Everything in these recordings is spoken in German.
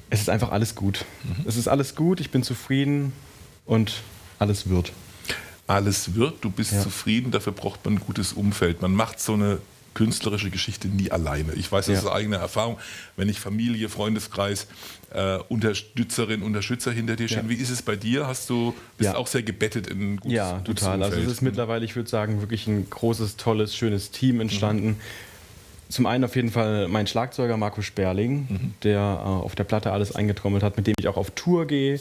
Es ist einfach alles gut. Es ist alles gut, ich bin zufrieden und alles wird. Alles wird, du bist zufrieden, dafür braucht man ein gutes Umfeld. Man macht so eine künstlerische Geschichte nie alleine. Ich weiß das aus eigener Erfahrung, wenn ich Familie, Freundeskreis, Unterstützerinnen, Unterstützer hinter dir stehen. Wie ist es bei dir? Bist auch sehr gebettet in ein gutes Ja, total. Umfeld? Also es ist mittlerweile, ich würde sagen, wirklich ein großes, tolles, schönes Team entstanden. Zum einen auf jeden Fall mein Schlagzeuger Marco Sperling, der auf der Platte alles eingetrommelt hat, mit dem ich auch auf Tour gehe.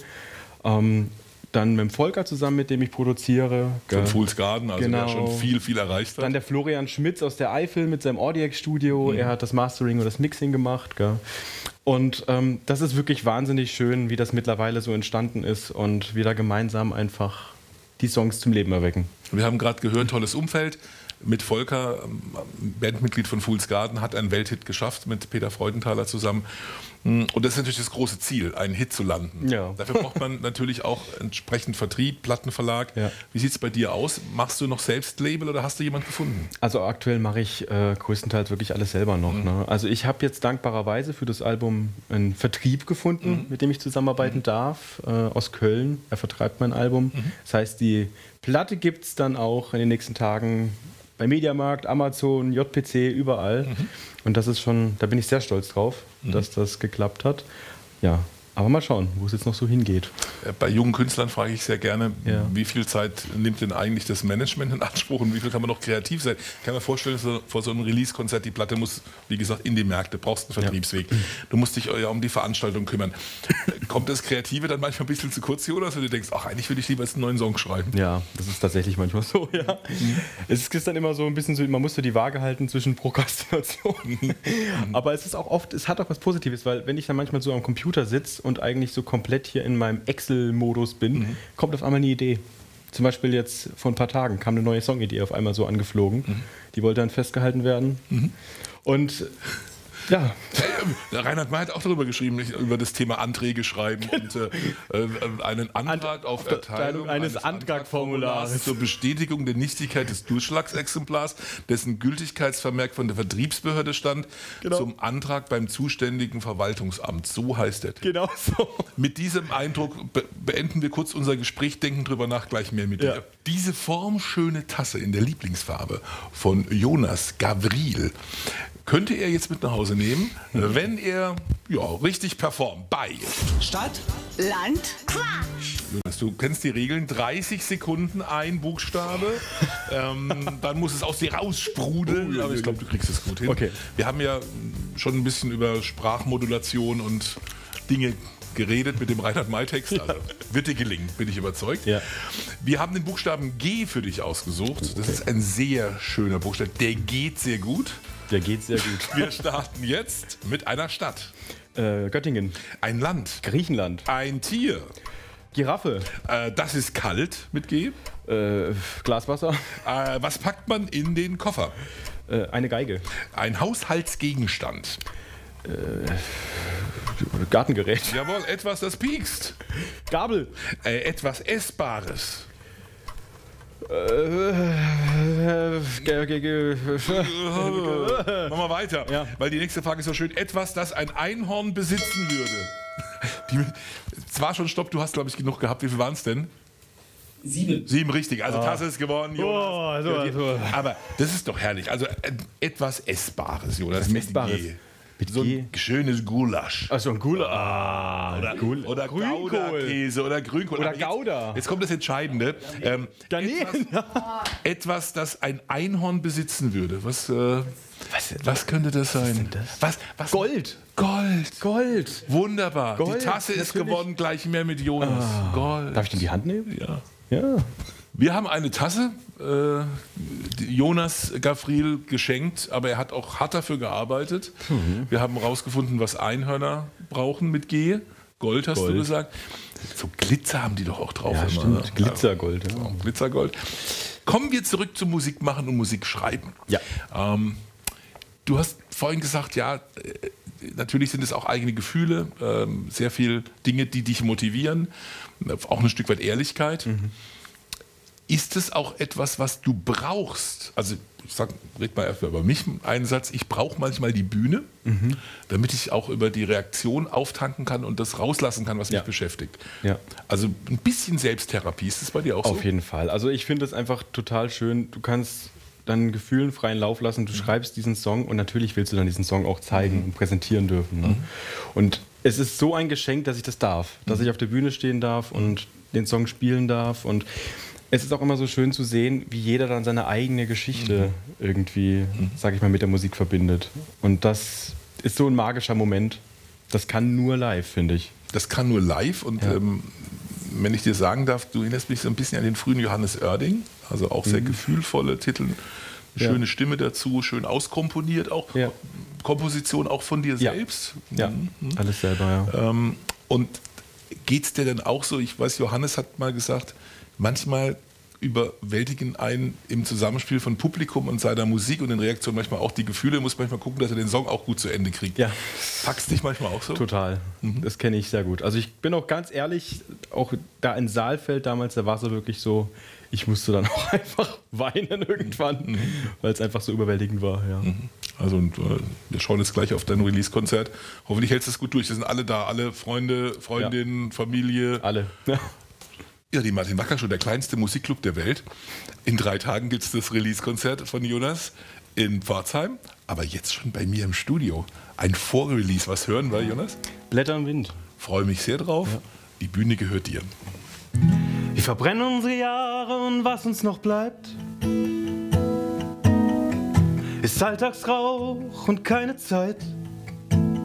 Dann mit dem Volker zusammen, mit dem ich produziere. Von Fool's Garden, also der schon viel erreicht hat. Dann der Florian Schmitz aus der Eifel mit seinem Audiac-Studio. Er hat das Mastering und das Mixing gemacht. Und das ist wirklich wahnsinnig schön, wie das mittlerweile so entstanden ist und wir da gemeinsam einfach die Songs zum Leben erwecken. Wir haben gerade gehört, tolles Umfeld. Mit Volker, Bandmitglied von Fool's Garden, hat einen Welthit geschafft mit Peter Freudenthaler zusammen. Und das ist natürlich das große Ziel, einen Hit zu landen. Ja. Dafür braucht man natürlich auch entsprechend Vertrieb, Plattenverlag. Ja. Wie sieht es bei dir aus? Machst du noch selbst Label oder hast du jemanden gefunden? Also aktuell mache ich größtenteils wirklich alles selber noch. Ne? Also ich habe jetzt dankbarerweise für das Album einen Vertrieb gefunden, mit dem ich zusammenarbeiten darf, aus Köln. Er vertreibt mein Album. Das heißt, die Platte gibt es dann auch in den nächsten Tagen bei Mediamarkt, Amazon, JPC, überall. Und das ist schon, da bin ich sehr stolz drauf, dass das geklappt hat. Ja, aber mal schauen, wo es jetzt noch so hingeht. Bei jungen Künstlern frage ich sehr gerne, wie viel Zeit nimmt denn eigentlich das Management in Anspruch und wie viel kann man noch kreativ sein? Ich kann mir vorstellen, vor so einem Release-Konzert, die Platte muss, wie gesagt, in die Märkte, brauchst einen Vertriebsweg. Du musst dich ja um die Veranstaltung kümmern. Kommt das Kreative dann manchmal ein bisschen zu kurz, Jonas, wenn du denkst, ach, eigentlich würde ich lieber jetzt einen neuen Song schreiben? Ja, das ist tatsächlich manchmal so, ja. Es ist dann immer so ein bisschen so, man muss so die Waage halten zwischen Prokrastination. Aber es ist auch oft, es hat auch was Positives, weil wenn ich dann manchmal so am Computer sitze und eigentlich so komplett hier in meinem Excel-Modus bin, kommt auf einmal eine Idee. Zum Beispiel jetzt vor ein paar Tagen kam eine neue Songidee auf einmal so angeflogen. Die wollte dann festgehalten werden. Und ja. Der Reinhard May hat auch darüber geschrieben, über das Thema Anträge schreiben und einen Antrag auf Erteilung eines Antragformulars zur Bestätigung der Nichtigkeit des Durchschlagsexemplars, dessen Gültigkeitsvermerk von der Vertriebsbehörde stand, zum Antrag beim zuständigen Verwaltungsamt. So heißt der Text. Genau so. Mit diesem Eindruck beenden wir kurz unser Gespräch, denken drüber nach, gleich mehr mit dir. Diese formschöne Tasse in der Lieblingsfarbe von Jonas Gavril könnte er jetzt mit nach Hause nehmen, wenn er richtig performt bei Stadt, Land, Quatsch. Jonas, du kennst die Regeln, 30 Sekunden ein Buchstabe, dann muss es aus dir raussprudeln, aber ich glaube, du kriegst es gut hin. Okay. Wir haben ja schon ein bisschen über Sprachmodulation und Dinge geredet mit dem Reinhard May-Text, also wird dir gelingen, bin ich überzeugt. Ja. Wir haben den Buchstaben G für dich ausgesucht, das ist ein sehr schöner Buchstabe, der geht sehr gut. Der geht sehr gut. Wir starten jetzt mit einer Stadt. Göttingen. Ein Land. Griechenland. Ein Tier. Giraffe. Das ist kalt mit G. Glaswasser. Was packt man in den Koffer? Eine Geige. Ein Haushaltsgegenstand. Gartengerät. Jawohl, etwas, das piekst. Gabel. Etwas Essbares. Machen wir weiter, weil die nächste Frage ist so schön. Etwas, das ein Einhorn besitzen würde. Zwar schon Stopp, du hast, glaube ich, genug gehabt. Wie viel waren es denn? 7. 7, richtig. Also Tasse ist gewonnen, Jonas. Aber das ist doch herrlich. Also etwas Essbares, Jonas. Essbares. So ein schönes Gulasch. Achso, ein Gulasch. Oder Gouda-Käse oder Grünkohl. Oder Gouda. Jetzt kommt das Entscheidende. Etwas, das ein Einhorn besitzen würde. Was könnte das sein? Was? Gold. Gold. Wunderbar. Gold, die Tasse ist gewonnen, gleich mehr mit Jonas. Gold. Darf ich in die Hand nehmen? Ja. Wir haben eine Tasse, Jonas Gavril geschenkt, aber er hat auch hart dafür gearbeitet. Wir haben herausgefunden, was Einhörner brauchen mit G. Gold hast du gesagt. So Glitzer haben die doch auch drauf. Ja, immer, stimmt. Ne? Glitzergold. Ja. Glitzergold. Kommen wir zurück zum Musik machen und Musik schreiben. Ja. Du hast vorhin gesagt, natürlich sind es auch eigene Gefühle, sehr viel Dinge, die dich motivieren, auch ein Stück weit Ehrlichkeit. Ist es auch etwas, was du brauchst? Also red mal erst mal über mich einen Satz. Ich brauche manchmal die Bühne, damit ich auch über die Reaktion auftanken kann und das rauslassen kann, was mich beschäftigt. Ja. Also ein bisschen Selbsttherapie, ist das bei dir auch so? Auf jeden Fall. Also ich finde es einfach total schön. Du kannst deinen Gefühlen freien Lauf lassen. Du schreibst diesen Song und natürlich willst du dann diesen Song auch zeigen und präsentieren dürfen. Ne? Und es ist so ein Geschenk, dass ich das darf. Dass ich auf der Bühne stehen darf und den Song spielen darf. Und es ist auch immer so schön zu sehen, wie jeder dann seine eigene Geschichte irgendwie, sag ich mal, mit der Musik verbindet. Und das ist so ein magischer Moment. Das kann nur live, finde ich. Das kann nur live und wenn ich dir sagen darf, du erinnerst mich so ein bisschen an den frühen Johannes Oerding, also auch sehr gefühlvolle Titel, schöne Stimme dazu, schön auskomponiert, auch Komposition auch von dir selbst. Ja, alles selber, ja. Und geht es dir denn auch so, ich weiß, Johannes hat mal gesagt, manchmal überwältigen einen im Zusammenspiel von Publikum und seiner Musik und den Reaktionen manchmal auch die Gefühle. Muss manchmal gucken, dass er den Song auch gut zu Ende kriegt. Ja. Packst dich manchmal auch so? Total. Das kenne ich sehr gut. Also ich bin auch ganz ehrlich, auch da in Saalfeld damals, da war es so wirklich so, ich musste dann auch einfach weinen irgendwann, weil es einfach so überwältigend war. Ja. Also und, wir schauen jetzt gleich auf dein Release-Konzert. Hoffentlich hältst du es gut durch. Wir sind alle da, alle Freunde, Freundinnen, Familie. Alle. Ja, die Martin Wacker Show, der kleinste Musikclub der Welt. In 3 Tagen gibt es das Release-Konzert von Jonas in Pforzheim, aber jetzt schon bei mir im Studio. Ein Vorrelease. Was hören wir, Jonas? Blätter im Wind. Freue mich sehr drauf. Ja. Die Bühne gehört dir. Wir verbrennen unsere Jahre und was uns noch bleibt, ist Alltagsrauch und keine Zeit